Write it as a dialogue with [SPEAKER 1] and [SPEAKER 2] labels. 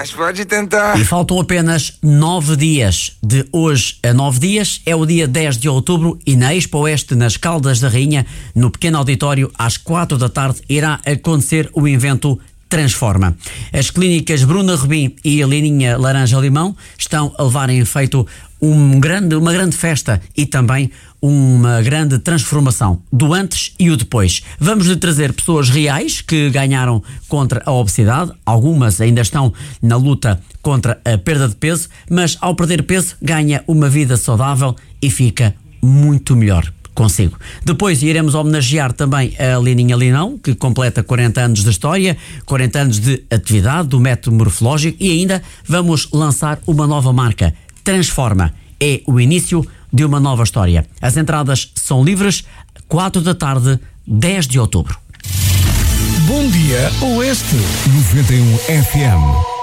[SPEAKER 1] mas pode tentar.
[SPEAKER 2] E faltam apenas 9 dias. De hoje a 9 dias é o dia 10 de outubro e na Expo Oeste, nas Caldas da Rainha, no pequeno auditório, às 4 da tarde, irá acontecer o evento Transforma. As clínicas Bruna Rubim e a Lininha Laranja Limão estão a levar em efeito uma grande festa e também uma grande transformação do antes e o depois. Vamos lhe trazer pessoas reais que ganharam contra a obesidade, algumas ainda estão na luta contra a perda de peso, mas ao perder peso ganha uma vida saudável e fica muito melhor consigo. Depois iremos homenagear também a Lininha Limão, que completa 40 anos de história, 40 anos de atividade do método morfológico, e ainda vamos lançar uma nova marca, Transforma. É o início de uma nova história. As entradas são livres, 4 da tarde, 10 de outubro.
[SPEAKER 3] Bom dia, Oeste 91 FM.